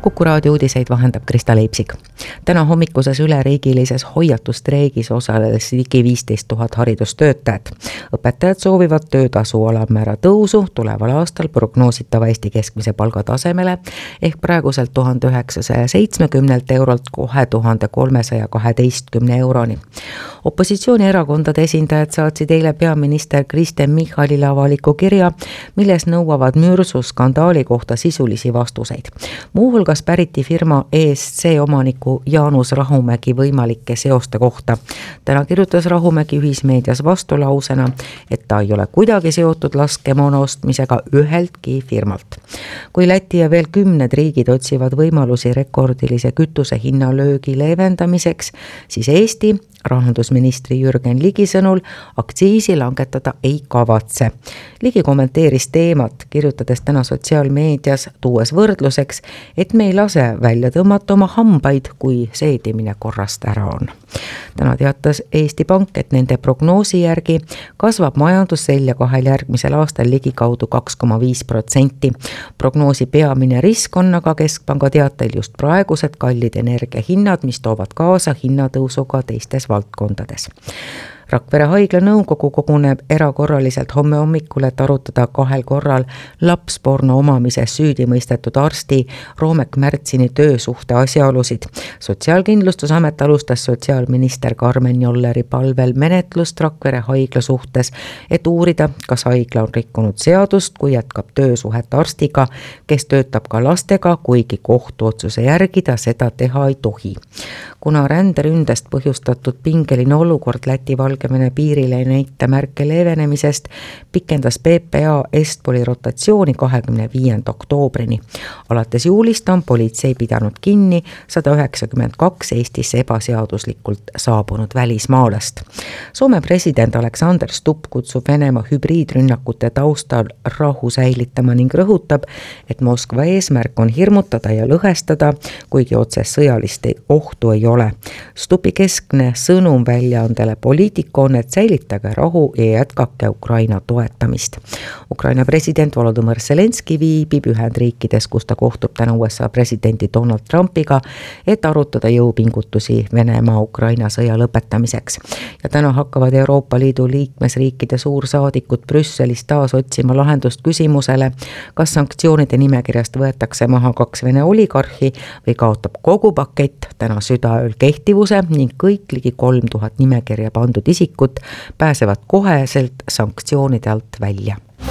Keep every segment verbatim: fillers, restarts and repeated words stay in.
Kuku raadio uudiseid vahendab Krista Leipsik. Täna hommikuses üleriigilises hoiatustreigis osaledes ligi viisteist tuhat haridustöötajat. Õpetajad soovivad töötasu alammäära tõusu tuleval aastal prognoositava Eesti keskmise palga tasemele ehk praeguselt tuhat üheksasaja seitsmekümnelt eurolt kohe tuhat kolmesaja kaheteistkümne euroni. Opositsioonierakondade esindajad saatsid eile peaminister Kristen Michalile avaliku kirja, milles nõuavad mürsu skandaali kohta sisulisi vastuseid. Muuhulgas päriti firma E S C omaniku Jaanus Rahumägi võimalike seoste kohta. Täna kirjutas Rahumägi ühismeedias vastulausena, et ta ei ole kuidagi seotud laskemoona ostmisega üheltki firmalt. Kui Läti ja veel kümned riigid otsivad võimalusi rekordilise kütuse hinnalöögi leevendamiseks, siis Eesti rahandusministri Jürgen Ligi sõnul aktsiisi langetada ei kavatse. Ligi kommenteeris teemat, kirjutades täna sotsiaalmeedias, tuues võrdluseks, et me ei lase välja tõmmata oma hambaid, kui seedimine korrast ära on. Täna teatas Eesti Pank, et nende prognoosi järgi kasvab majandus selja kahel järgmisel aastal ligi kaudu kaks koma viis protsenti. Prognoosi peamine risk on aga Keskpanga teatel just praegused kallid energiahinnad, mis toovad kaasa hinnatõusuga teistes valdkondades. Rakvere haigla nõukogu koguneb erakorraliselt homme hommikul, et arutada kahel korral lapsporno omamises süüdi mõistetud arsti Roomek Märtsini töösuhte asjaolusid. Sotsiaalkindlustusamet alustas sotsiaalminister Karmen Jolleri palvel menetlust Rakvere haigla suhtes, et uurida, kas haigla on rikkunud seadust, kui jätkab töösuhet arstiga, kes töötab ka lastega, kuigi kohtuotsuse järgi ta seda teha ei tohi. Kuna ränderündest põhjustatud pingeline olukord Läti Valgevene piirile ei näita märke leevenemisest, pikendas P P A Estpoli rotatsiooni kahekümne viienda oktoobrini. Alates juulist on politsei pidanud kinni sada üheksakümmend kaks Eestisse ebaseaduslikult saabunud välismaalast. Soome president Alexander Stubb kutsub Venemaa hübriidrünnakute taustal rahu säilitama ning rõhutab, et Moskva eesmärk on hirmutada ja lõhestada, kuigi otse sõjalist ohtu ei ole. Stubbi keskne sõnum väljaandele poliitika on, et säilitage rahu ja jätkake Ukraina toetamist. Ukraina president Volodymyr Zelenski viibib Ühendriikides, kus ta kohtub täna U S A presidendi Donald Trumpiga, et arutada jõupingutusi Venemaa Ukraina sõja lõpetamiseks. Ja täna hakkavad Euroopa Liidu liikmesriikide suursaadikud Brüsselis taas otsima lahendust küsimusele, kas sanktsioonide nimekirjast võetakse maha kaks Vene oligarhi või kaotab kogu pakett täna südaööl kehtivuse ning kõik ligi kolm tuhat nimekirja pandud isikut pääsevad koheselt sanktsioonide alt välja.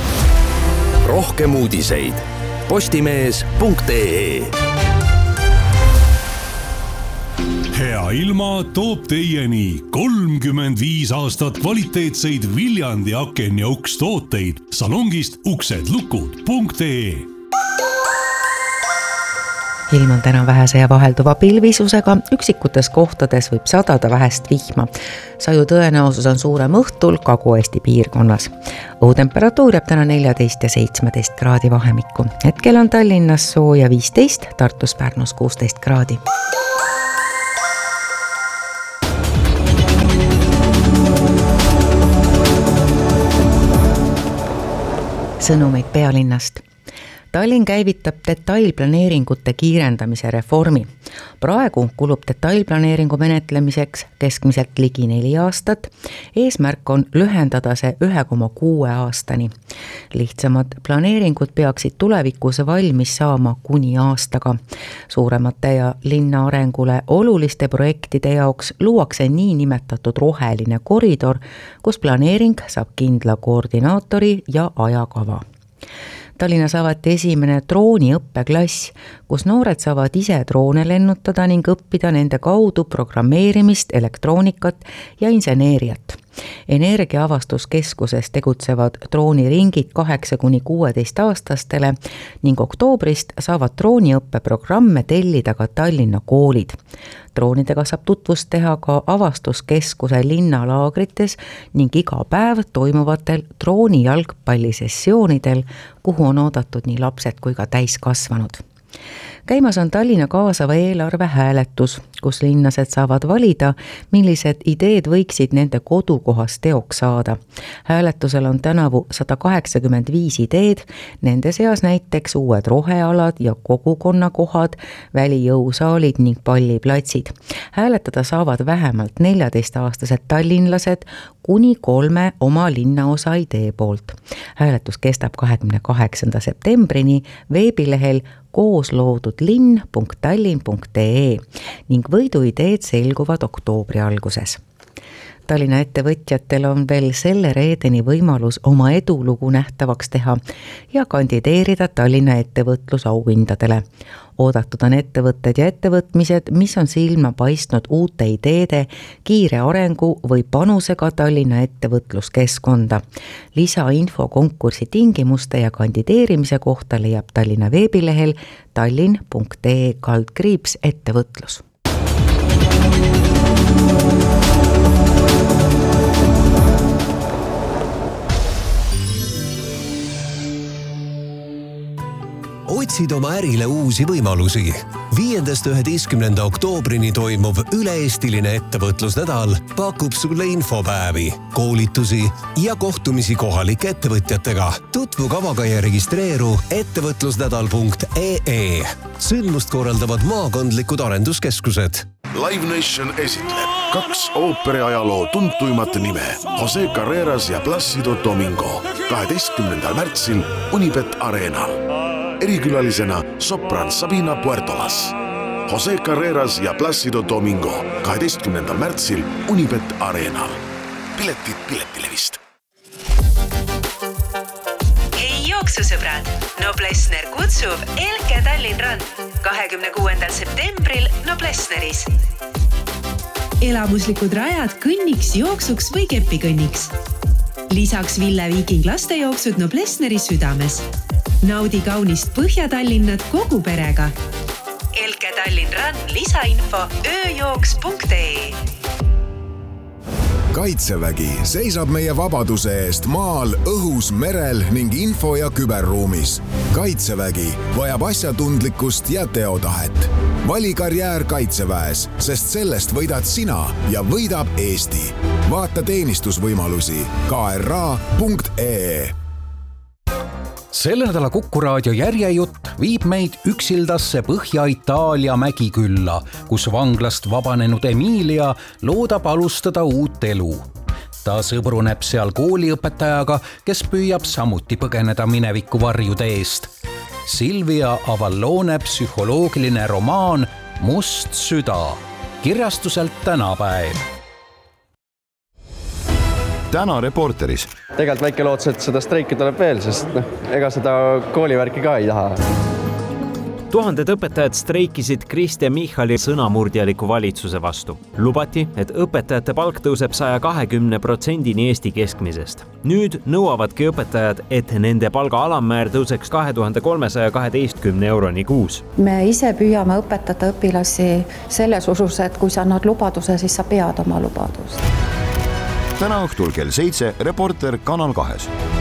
Rohkem uudiseid postimees punkt ee. Hea ilma toob teieni kolmkümmend viis aastat kvaliteetseid Viljandi aken ja uks tooteid salongist uksedlukud punkt ee. Ilm on täna vähese ja vahelduva pilvisusega, üksikutes kohtades võib sadada vähest vihma. Saju tõenäosus on suurem õhtul Kagu-Eesti piirkonnas. Õhutemperatuur jääb täna neljateist ja seitsmeteist kraadi vahemikku. Hetkel on Tallinnas sooja viisteist, Tartus Pärnus kuusteist kraadi. Sõnumeid pealinnast. Tallinn käivitab detailplaneeringute kiirendamise reformi. Praegu kulub detailplaneeringu menetlemiseks keskmiselt ligi neli aastat. Eesmärk on lühendada see ühe koma kuue aastani. Lihtsamad planeeringud peaksid tulevikus valmis saama kuni aastaga. Suuremate ja linna arengule oluliste projektide jaoks luuakse nii nimetatud roheline koridor, kus planeering saab kindla koordinaatori ja ajakava. Tallinnas avati esimene drooniõppeklass, kus noored saavad ise droone lennutada ning õppida nende kaudu programmeerimist, elektroonikat ja inseneeriat. Energiaavastuskeskuses tegutsevad drooniringid kaheksa kuni kuueteist aastastele ning oktoobrist saavad drooniõppeprogramme tellida ka Tallinna koolid. Droonidega saab tutvust teha ka avastuskeskuse linnalaagrites ning iga päev toimuvatel droonijalgpallisessioonidel, kuhu on oodatud nii lapsed kui ka täiskasvanud. Käimas on Tallinna kaasava eelarve hääletus, kus linnased saavad valida, millised ideed võiksid nende kodukohas teoks saada. Hääletusel on tänavu sada kaheksakümmend viis ideed, nende seas näiteks uued rohealad ja kogukonnakohad, välijõusaalid ning palliplatsid. Hääletada saavad vähemalt neljateist-aastased tallinlased kuni kolme oma linnaosa idee poolt. Hääletus kestab kahekümne kaheksanda septembrini veebilehel koosloodudlinn punkt tallinn punkt ee ning võiduideed selguvad oktoobri alguses. Tallinna ettevõtjatel on veel selle reedeni võimalus oma edulugu nähtavaks teha ja kandideerida Tallinna ettevõtlusauhindadele. Oodatud on ettevõtted ja ettevõtmised, mis on silma paistnud uute ideede, kiire arengu või panusega Tallinna ettevõtluskeskkonda. Lisainfo konkursi tingimuste ja kandideerimise kohta leiab Tallinna veebilehel tallinn punkt ee kaldkriips ettevõtlus. Otsid oma ärile uusi võimalusi. viiendast üheteistkümnenda oktoobrini toimuv üle-eestiline ettevõtlusnädal pakub sulle infopäevi, koolitusi ja kohtumisi kohalike ettevõtjatega. Tutvu kavaga ja registreeru ettevõtlusnädal punkt ee. Sündmust korraldavad maakondlikud arenduskeskused. Live Nation esitleb kaks ooperi ajaloo tuntuimat nime, Jose Carreras ja Plácido Domingo, kaheteistkümnendal märtsil Unibet Arenal. Erikülalisena sopran Sabina Puertolas. Jose Carreras ja Plácido Domingo kaheteistkümnendal märtsil Unibet Arenal. Piletid Piletilevist. Hei jooksusõbrad! Noblessner kutsub Elke Tallinn Run kahekümne kuuendal septembril Noblessneris. Elamuslikud rajad kõnniks, jooksuks või kepikõnniks. Lisaks Ville Viiking lastejooksud Noblessneri südames. Naudi kaunist Põhja-Tallinnat kogu perega. Elke Tallinn Run lisainfo ööjooks punkt ee. Kaitsevägi seisab meie vabaduse eest maal, õhus, merel ning info- ja küberruumis. Kaitsevägi vajab asjatundlikkust ja teotahet. Vali karjäär Kaitseväes, sest sellest võidad sina ja võidab Eesti. Vaata teenistusvõimalusi k r a punkt ee. Selle nädala Kuku raadio järjejutt viib meid üksildasse Põhja-Itaalia mägikülla, kus vanglast vabanenud Emilia loodab alustada uut elu. Ta sõbruneb seal kooliõpetajaga, kes püüab samuti põgeneda mineviku varjude eest. Silvia Avallone psühholoogiline romaan Must süda, kirjastuselt Tänapäev. Täna Reporteris. Tegelt väike lootus, et seda streiki tuleb veel, sest no, ega seda koolivärki ka ei taha. Tuhanded õpetajad streikisid Kriste Michali sõnamurdjaliku valitsuse vastu. Lubati, et õpetajate palk tõuseb saja kahekümne protsendini Eesti keskmisest. Nüüd nõuavadki õpetajad, et nende palga alammäär tõuseks kahe tuhande kolmesaja kaheteistkümne euroni kuus. Me ise püüame õpetada õpilasi selles usus, et kui sa annad lubaduse, siis sa pead oma lubadust. Täna õhtul kell seitse Reporter Kanal kahes.